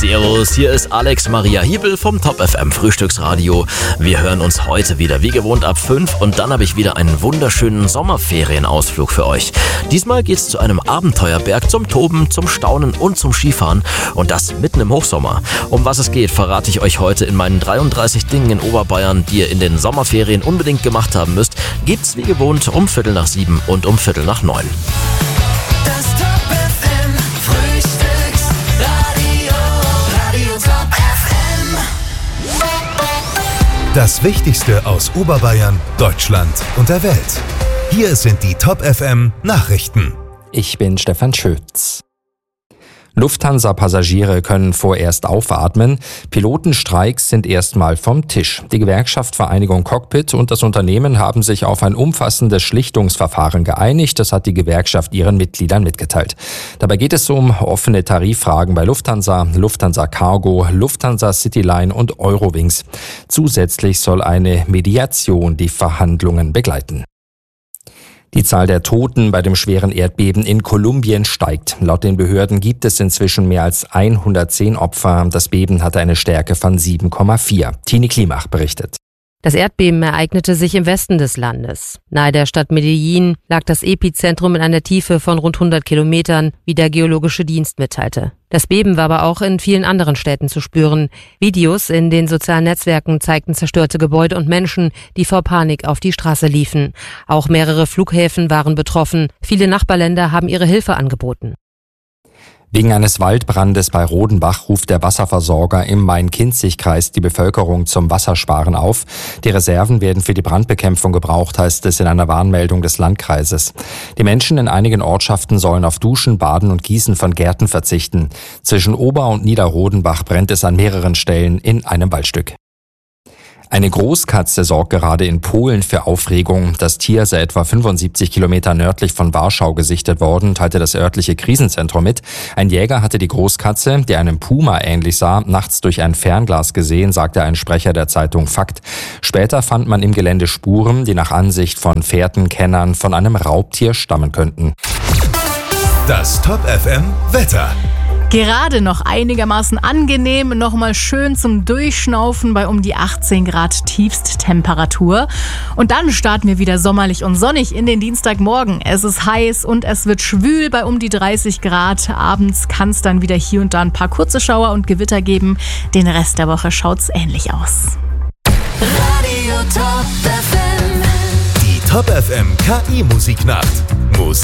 Servus, hier ist Alex Maria Hiebel vom Top FM Frühstücksradio. Wir hören uns heute wieder wie gewohnt ab 5 und dann habe ich wieder einen wunderschönen Sommerferienausflug für euch. Diesmal geht's zu einem Abenteuerberg zum Toben, zum Staunen und zum Skifahren und das mitten im Hochsommer. Um was es geht, verrate ich euch heute in meinen 33 Dingen in Oberbayern, die ihr in den Sommerferien unbedingt gemacht haben müsst. Gibt's wie gewohnt um 6:45 und um 8:45. Das Wichtigste aus Oberbayern, Deutschland und der Welt. Hier sind die Top FM Nachrichten. Ich bin Stefan Schütz. Lufthansa-Passagiere können vorerst aufatmen. Pilotenstreiks sind erstmal vom Tisch. Die Gewerkschaft Vereinigung Cockpit und das Unternehmen haben sich auf ein umfassendes Schlichtungsverfahren geeinigt. Das hat die Gewerkschaft ihren Mitgliedern mitgeteilt. Dabei geht es um offene Tariffragen bei Lufthansa, Lufthansa Cargo, Lufthansa Cityline und Eurowings. Zusätzlich soll eine Mediation die Verhandlungen begleiten. Die Zahl der Toten bei dem schweren Erdbeben in Kolumbien steigt. Laut den Behörden gibt es inzwischen mehr als 110 Opfer. Das Beben hatte eine Stärke von 7,4. Tini Klimach berichtet. Das Erdbeben ereignete sich im Westen des Landes. Nahe der Stadt Medellin lag das Epizentrum in einer Tiefe von rund 100 Kilometern, wie der Geologische Dienst mitteilte. Das Beben war aber auch in vielen anderen Städten zu spüren. Videos in den sozialen Netzwerken zeigten zerstörte Gebäude und Menschen, die vor Panik auf die Straße liefen. Auch mehrere Flughäfen waren betroffen. Viele Nachbarländer haben ihre Hilfe angeboten. Wegen eines Waldbrandes bei Rodenbach ruft der Wasserversorger im Main-Kinzig-Kreis die Bevölkerung zum Wassersparen auf. Die Reserven werden für die Brandbekämpfung gebraucht, heißt es in einer Warnmeldung des Landkreises. Die Menschen in einigen Ortschaften sollen auf Duschen, Baden und Gießen von Gärten verzichten. Zwischen Ober- und Niederrodenbach brennt es an mehreren Stellen in einem Waldstück. Eine Großkatze sorgt gerade in Polen für Aufregung. Das Tier sei etwa 75 Kilometer nördlich von Warschau gesichtet worden, teilte das örtliche Krisenzentrum mit. Ein Jäger hatte die Großkatze, die einem Puma ähnlich sah, nachts durch ein Fernglas gesehen, sagte ein Sprecher der Zeitung Fakt. Später fand man im Gelände Spuren, die nach Ansicht von Fährtenkennern von einem Raubtier stammen könnten. Das Top FM Wetter. Gerade noch einigermaßen angenehm, nochmal schön zum Durchschnaufen bei um die 18 Grad Tiefsttemperatur. Und dann starten wir wieder sommerlich und sonnig in den Dienstagmorgen. Es ist heiß und es wird schwül bei um die 30 Grad. Abends kann es dann wieder hier und da ein paar kurze Schauer und Gewitter geben. Den Rest der Woche schaut's ähnlich aus. Die Top FM KI Musiknacht. Musik